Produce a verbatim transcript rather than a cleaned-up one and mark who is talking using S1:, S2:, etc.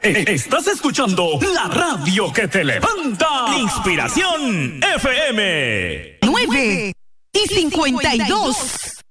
S1: E- Estás escuchando la radio que te levanta.
S2: Inspiración F M.
S3: nueve y cincuenta y dos.